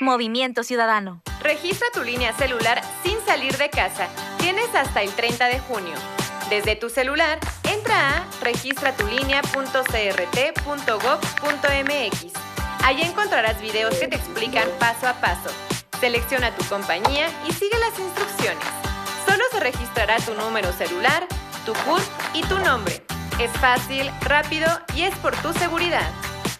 Movimiento Ciudadano. Registra tu línea celular sin salir de casa. Tienes hasta el 30 de junio. Desde tu celular, entra a registratulinea.crt.gov.mx. Allí encontrarás videos que te explican paso a paso. Selecciona tu compañía y sigue las instrucciones. Solo se registrará tu número celular, tu CURP y tu nombre. Es fácil, rápido y es por tu seguridad.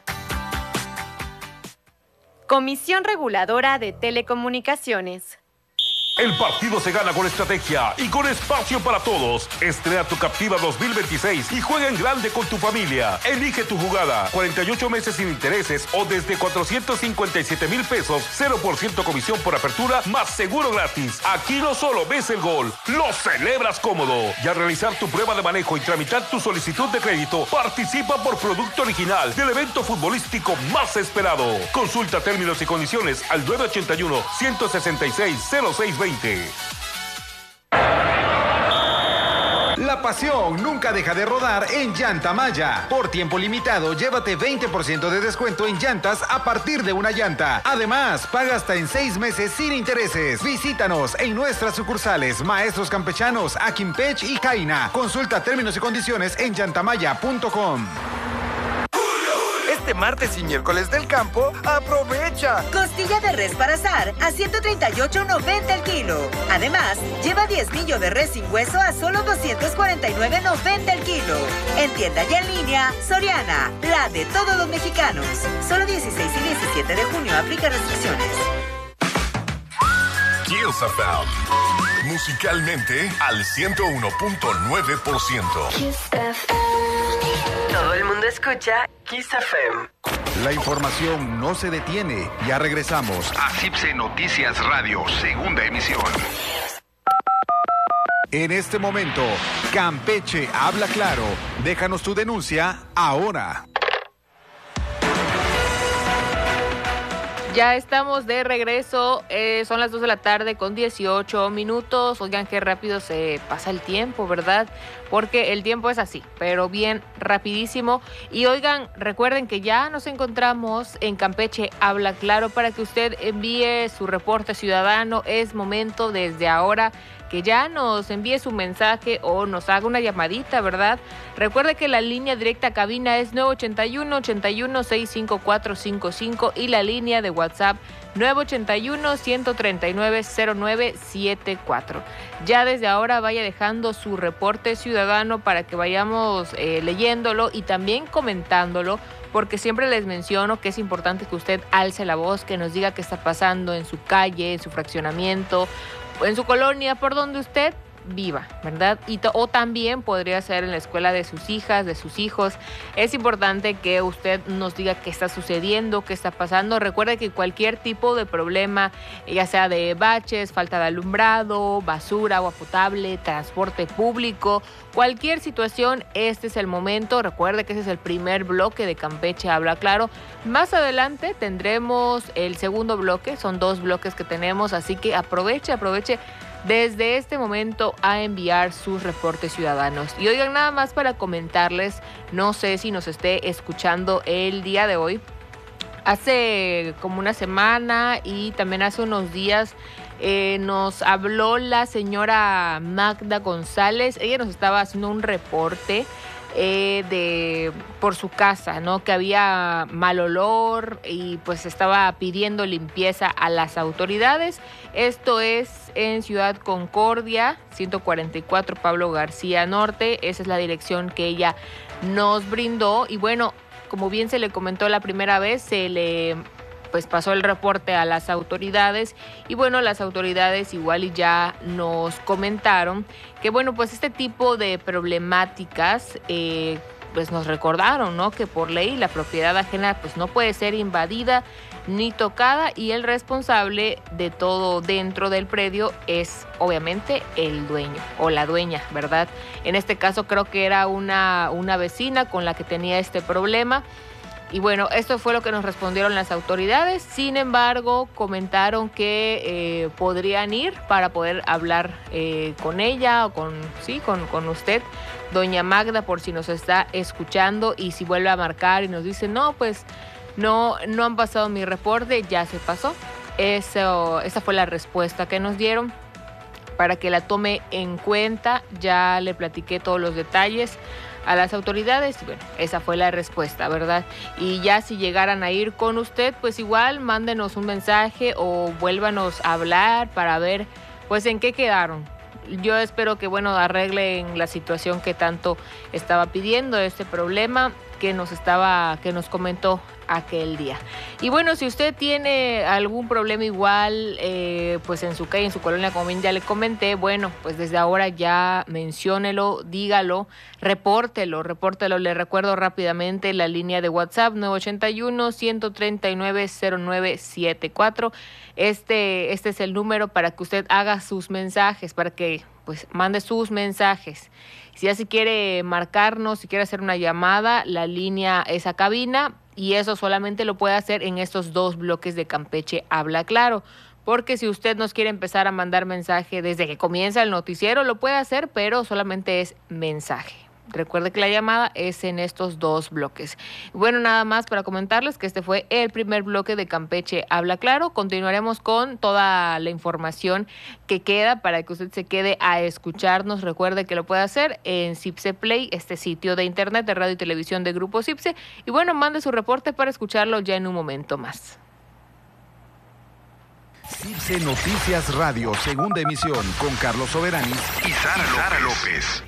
Comisión Reguladora de Telecomunicaciones. El partido se gana con estrategia y con espacio para todos. Estrena tu Captiva 2026 y juega en grande con tu familia. Elige tu jugada. 48 meses sin intereses o desde 457,000 pesos. 0% comisión por apertura más seguro gratis. Aquí no solo ves el gol, lo celebras cómodo. Y al realizar tu prueba de manejo y tramitar tu solicitud de crédito, participa por producto original del evento futbolístico más esperado. Consulta términos y condiciones al 981-166-0620. La pasión nunca deja de rodar en Llanta Maya. Por tiempo limitado, llévate 20% de descuento en llantas a partir de una llanta. Además, paga hasta en 6 meses sin intereses. Visítanos en nuestras sucursales Maestros Campechanos, Aquimpech y Jaina. Consulta términos y condiciones en llantamaya.com. Este martes y miércoles del campo, ¡aprovecha! Costilla de res para asar a 138.90 el kilo. Además, lleva 10 millo de res sin hueso a solo 249.90 el kilo. En tienda y en línea, Soriana, la de todos los mexicanos. Solo 16 y 17 de junio aplica restricciones. Kiss FM. Musicalmente al 101.9%. Kiss FM. Todo el mundo escucha Kiss FM. La información no se detiene. Ya regresamos a CIPSE Noticias Radio, segunda emisión. En este momento, Campeche habla claro. Déjanos tu denuncia ahora. Ya estamos de regreso, son las 2 de la tarde con 18 minutos. Oigan, qué rápido se pasa el tiempo, ¿verdad? Porque el tiempo es así, pero bien rapidísimo. Y oigan, recuerden que ya nos encontramos en Campeche Habla Claro para que usted envíe su reporte ciudadano. Es momento desde ahora que ya nos envíe su mensaje o nos haga una llamadita, ¿verdad? Recuerde que la línea directa a cabina es 981-81-65455 y la línea de WhatsApp 981-139-0974. Ya desde ahora vaya dejando su reporte ciudadano para que vayamos leyéndolo y también comentándolo, porque siempre les menciono que es importante que usted alce la voz, que nos diga qué está pasando en su calle, en su fraccionamiento, en su colonia, por donde usted viva, ¿verdad? O también podría ser en la escuela de sus hijas, de sus hijos. Es importante que usted nos diga qué está sucediendo, qué está pasando. Recuerde que cualquier tipo de problema, ya sea de baches, falta de alumbrado, basura, agua potable, transporte público, cualquier situación, este es el momento. Recuerde que ese es el primer bloque de Campeche Habla Claro. Más adelante tendremos el segundo bloque, son 2 bloques que tenemos, así que aproveche desde este momento a enviar sus reportes ciudadanos. Y oigan, nada más para comentarles, no sé si nos esté escuchando el día de hoy, hace como una semana y también hace unos días nos habló la señora Magda González. Ella nos estaba haciendo un reporte por su casa, ¿no? Que había mal olor y pues estaba pidiendo limpieza a las autoridades. Esto es en Ciudad Concordia, 144 Pablo García Norte. Esa es la dirección que ella nos brindó. Y bueno, como bien se le comentó la primera vez, se le pasó el reporte a las autoridades y bueno, las autoridades igual y ya nos comentaron que bueno, pues este tipo de problemáticas pues nos recordaron, ¿no? Que por ley la propiedad ajena pues no puede ser invadida ni tocada y el responsable de todo dentro del predio es obviamente el dueño o la dueña, ¿verdad? En este caso creo que era una vecina con la que tenía este problema. Y bueno, esto fue lo que nos respondieron las autoridades. Sin embargo, comentaron que podrían ir para poder hablar con ella o con usted, doña Magda, por si nos está escuchando y si vuelve a marcar y nos dice, no, pues no han pasado mi reporte, ya se pasó. esa fue la respuesta que nos dieron para que la tome en cuenta. Ya le platiqué todos los detalles a las autoridades y bueno, esa fue la respuesta, ¿verdad? Y ya si llegaran a ir con usted, pues igual mándenos un mensaje o vuélvanos a hablar para ver pues en qué quedaron. Yo espero que bueno, arreglen la situación que tanto estaba pidiendo, este problema que nos comentó aquel día. Y bueno, si usted tiene algún problema igual, pues en su calle, en su colonia, como bien ya le comenté, bueno, pues desde ahora ya menciónelo, dígalo, repórtelo. Le recuerdo rápidamente la línea de WhatsApp 981-139-0974. Este es el número para que usted haga sus mensajes, para que pues mande sus mensajes. Si ya se quiere marcarnos, si quiere hacer una llamada, la línea es a cabina y eso solamente lo puede hacer en estos 2 bloques de Campeche Habla Claro. Porque si usted nos quiere empezar a mandar mensaje desde que comienza el noticiero, lo puede hacer, pero solamente es mensaje. Recuerde que la llamada es en estos 2 bloques. Bueno, nada más para comentarles que este fue el primer bloque de Campeche Habla Claro. Continuaremos con toda la información que queda para que usted se quede a escucharnos. Recuerde que lo puede hacer en CIPSE Play, este sitio de internet de radio y televisión de Grupo CIPSE. Y bueno, mande su reporte para escucharlo ya en un momento más. CIPSE Noticias Radio, segunda emisión, con Carlos Soberanis y Sara López.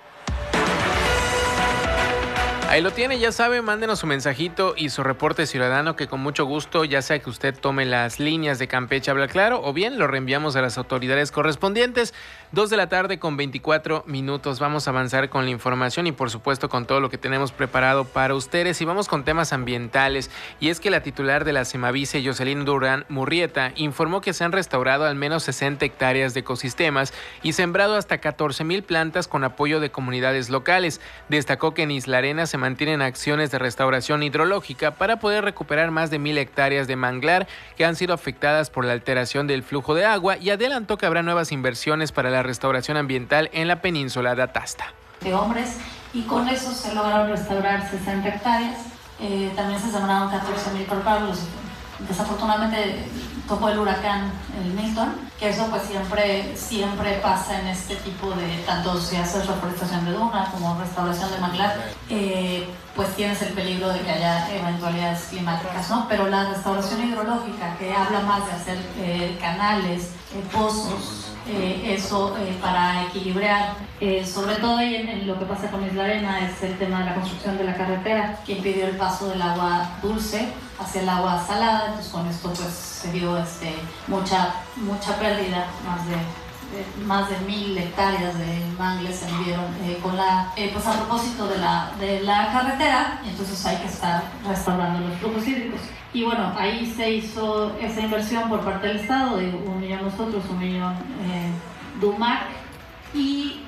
Ahí lo tiene, ya sabe, mándenos su mensajito y su reporte ciudadano que con mucho gusto, ya sea que usted tome las líneas de Campeche Habla Claro o bien lo reenviamos a las autoridades correspondientes. 2:24 p.m. Vamos a avanzar con la información y por supuesto con todo lo que tenemos preparado para ustedes y vamos con temas ambientales. Y es que la titular de la Semavice, Jocelyn Durán Murrieta, informó que se han restaurado al menos 60 hectáreas de ecosistemas y sembrado hasta 14,000 plantas con apoyo de comunidades locales. Destacó que en Isla Arena se mantienen acciones de restauración hidrológica para poder recuperar más de 1,000 hectáreas de manglar que han sido afectadas por la alteración del flujo de agua y adelantó que habrá nuevas inversiones para la restauración ambiental en la península de Atasta. De hombres y con eso se lograron restaurar 60 hectáreas. También se sembraron 14,000 corpalos. Desafortunadamente tocó el huracán el Milton, que eso pues siempre pasa en este tipo de, tanto si haces reforestación de duna como restauración de manglar, pues tienes el peligro de que haya eventualidades climáticas, ¿no? Pero la restauración hidrológica, que habla más de hacer canales, pozos, para equilibrar, sobre todo ahí en lo que pasa con Isla Arena, es el tema de la construcción de la carretera que impidió el paso del agua dulce hacia el agua salada. Entonces con esto pues se dio mucha pérdida, más de 1,000 hectáreas de mangles se midieron pues a propósito de la carretera, y entonces hay que estar restaurando los flujos hídricos. Y bueno, ahí se hizo esa inversión por parte del Estado de 1 millón nosotros, 1 millón DUMAC y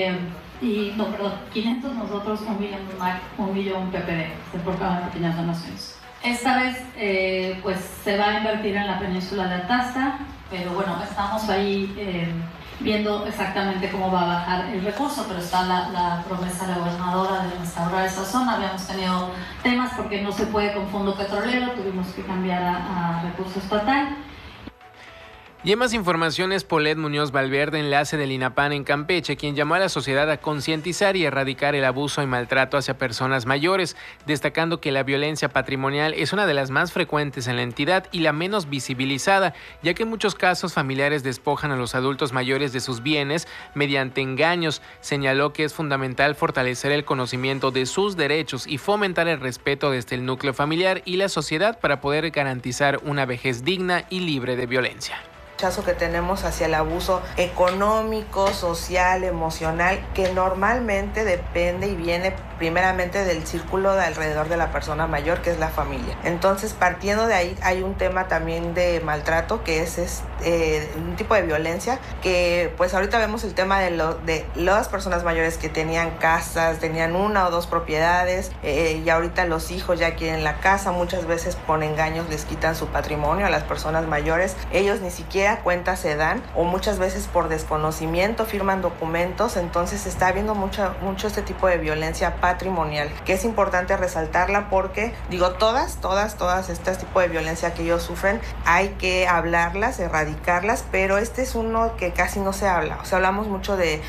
500 nosotros, 1 millón DUMAC, 1 millón PPD, por cada pequeñas donaciones. Esta vez pues se va a invertir en la península de Atasta, pero bueno, estamos ahí viendo exactamente cómo va a bajar el recurso, pero está la promesa de la gobernadora de restaurar esa zona. Habíamos tenido temas porque no se puede con fondo petrolero, tuvimos que cambiar a recurso estatal. Y en más informaciones, Paulette Muñoz Valverde, enlace del INAPAN en Campeche, quien llamó a la sociedad a concientizar y erradicar el abuso y maltrato hacia personas mayores, destacando que la violencia patrimonial es una de las más frecuentes en la entidad y la menos visibilizada, ya que en muchos casos familiares despojan a los adultos mayores de sus bienes mediante engaños. Señaló que es fundamental fortalecer el conocimiento de sus derechos y fomentar el respeto desde el núcleo familiar y la sociedad para poder garantizar una vejez digna y libre de violencia. Que tenemos hacia el abuso económico, social, emocional, que normalmente depende y viene primeramente del círculo de alrededor de la persona mayor, que es la familia. Entonces, partiendo de ahí, hay un tema también de maltrato, que es un tipo de violencia, que pues ahorita vemos el tema de las personas mayores que tenían casas, tenían 1 o 2 propiedades, y ahorita los hijos ya quieren la casa, muchas veces por engaños les quitan su patrimonio a las personas mayores, ellos ni siquiera cuentas se dan, o muchas veces por desconocimiento firman documentos. Entonces está habiendo mucho este tipo de violencia para patrimonial, que es importante resaltarla porque, digo, todas este tipo de violencia que ellos sufren, hay que hablarlas, erradicarlas, pero este es uno que casi no se habla. O sea, hablamos mucho de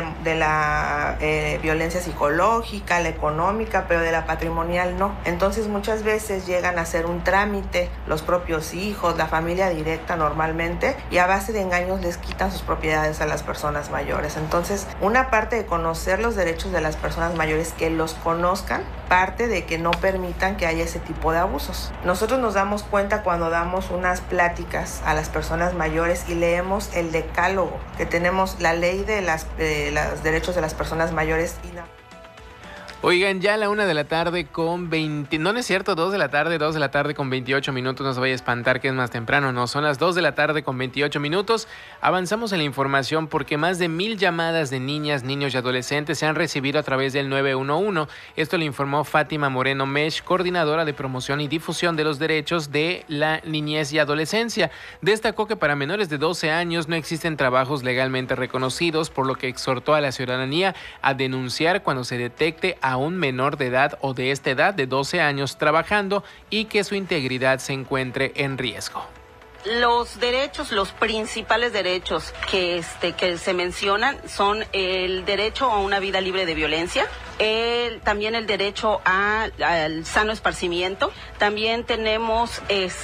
la violencia psicológica, la económica, pero de la patrimonial no. Entonces muchas veces llegan a hacer un trámite los propios hijos, la familia directa normalmente, y a base de engaños les quitan sus propiedades a las personas mayores. Entonces, una parte de conocer los derechos de las personas mayores, que los conozcan, parte de que no permitan que haya ese tipo de abusos. Nosotros nos damos cuenta cuando damos unas pláticas a las personas mayores y leemos el decálogo, que tenemos la ley de los derechos de las personas mayores y Oigan, ya a la 1 de la tarde con 20... No, no es cierto, 2 de la tarde con 28 minutos. No se vaya a espantar que es más temprano, no. Son las 2 de la tarde con 28 minutos. Avanzamos en la información porque más de 1,000 llamadas de niñas, niños y adolescentes se han recibido a través del 911. Esto lo informó Fátima Moreno Mesh, coordinadora de promoción y difusión de los derechos de la niñez y adolescencia. Destacó que para menores de 12 años no existen trabajos legalmente reconocidos, por lo que exhortó a la ciudadanía a denunciar cuando se detecte a un menor de edad o de esta edad de 12 años trabajando y que su integridad se encuentre en riesgo. Los derechos, los principales derechos que se mencionan son el derecho a una vida libre de violencia, también el derecho al sano esparcimiento, también tenemos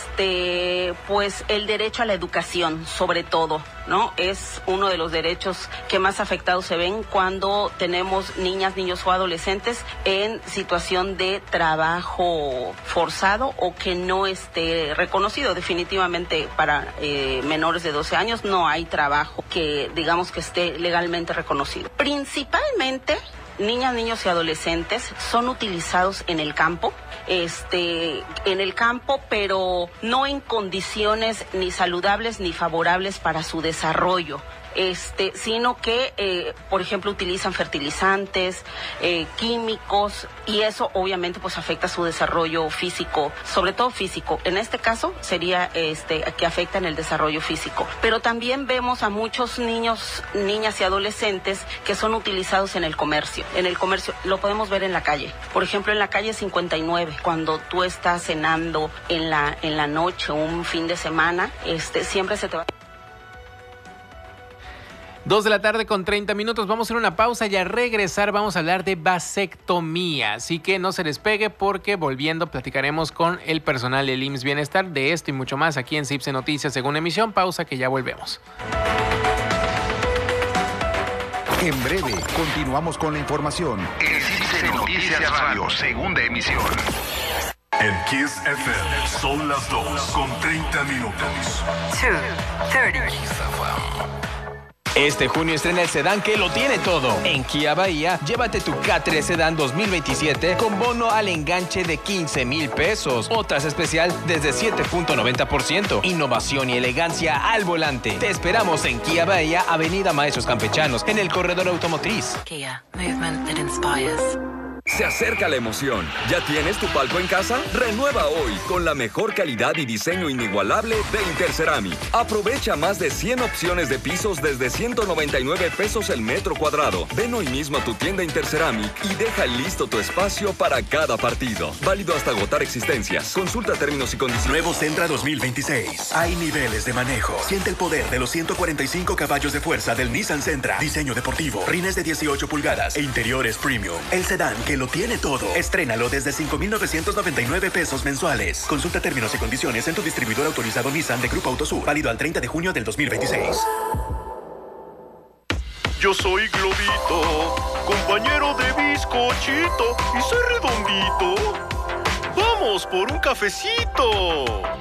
pues el derecho a la educación, sobre todo, ¿no? Es uno de los derechos que más afectados se ven cuando tenemos niñas, niños o adolescentes en situación de trabajo forzado o que no esté reconocido. Definitivamente para menores de 12 años no hay trabajo que digamos que esté legalmente reconocido. Principalmente niñas, niños y adolescentes son utilizados en el campo, pero no en condiciones ni saludables ni favorables para su desarrollo. Sino que, por ejemplo, utilizan fertilizantes, químicos, y eso obviamente pues afecta su desarrollo físico, sobre todo físico. En este caso sería que afectan el desarrollo físico. Pero también vemos a muchos niños, niñas y adolescentes que son utilizados en el comercio. En el comercio lo podemos ver en la calle. Por ejemplo, en la calle 59, cuando tú estás cenando en la noche, un fin de semana, siempre se te va... 2 de la tarde con 30 minutos. Vamos a hacer una pausa y a regresar vamos a hablar de vasectomía. Así que no se despegue porque volviendo platicaremos con el personal del IMSS Bienestar de esto y mucho más aquí en CIPSE Noticias según emisión. Pausa que ya volvemos. En breve continuamos con la información. En CIPSE Noticias Radio, segunda emisión. En Kiss FM son las 2 con 30 minutos. 2:30. Este junio estrena el sedán que lo tiene todo. En Kia Bahía, llévate tu K3 Sedán 2027 con bono al enganche de 15,000 pesos. O tasa especial desde 7.90%. Innovación y elegancia al volante. Te esperamos en Kia Bahía, Avenida Maestros Campechanos, en el corredor automotriz. Kia, movement that inspires. Se acerca la emoción. ¿Ya tienes tu palco en casa? Renueva hoy con la mejor calidad y diseño inigualable de Interceramic. Aprovecha más de 100 opciones de pisos desde 199 pesos el metro cuadrado. Ven hoy mismo a tu tienda Interceramic y deja listo tu espacio para cada partido. Válido hasta agotar existencias. Consulta términos y condiciones. Nuevo Sentra 2026. Hay niveles de manejo. Siente el poder de los 145 caballos de fuerza del Nissan Sentra. Diseño deportivo, rines de 18 pulgadas e interiores premium. El sedán que lo tiene todo. Estrénalo desde 5,999 pesos mensuales. Consulta términos y condiciones en tu distribuidor autorizado Nissan de Grupo Autosur. Válido al 30 de junio del 2026. Yo soy Globito, compañero de bizcochito y soy redondito. ¡Vamos por un cafecito!